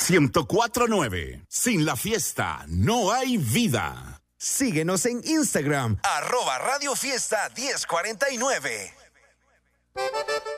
104.9. Sin la fiesta no hay vida. Síguenos en Instagram. @Radio Fiesta 1049.